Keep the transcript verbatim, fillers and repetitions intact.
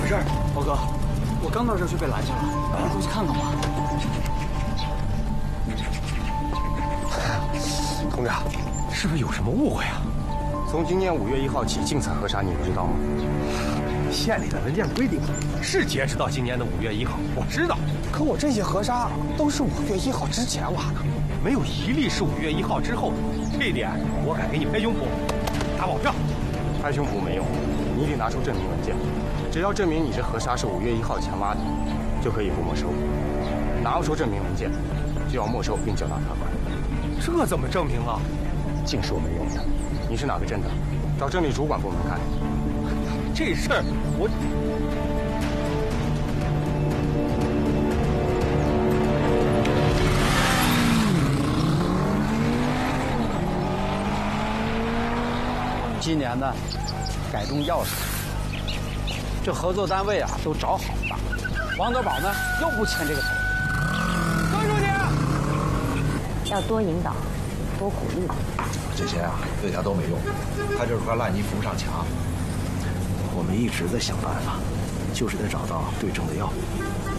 事？包哥，我刚到这儿就被拦下了，你过去看看吧。 佟家，是不是有什么误会啊？从今年五月一号起竞采河沙，你不知道吗？县里的文件规定是截止到今年的五月一号，我知道。可我这些河沙都是五月一号之前挖的，没有一粒是五月一号之后的。这点我敢给你拍胸脯，打保票。拍胸脯没用，你得拿出证明文件。只要证明你这河沙是五月一号前挖的，就可以不没收。拿不出证明文件，就要没收并缴纳罚款。这怎么证明啊？净说没用的。你是哪个镇的？找镇里主管部门看。这事儿我。 今年呢，改动要事，这合作单位啊都找好了。王德宝呢又不签这个头。张书记， 要多引导，多鼓励。 这些啊对他都没用，他就是块烂泥扶不上墙。我们一直在想办法，就是得找到对症的药。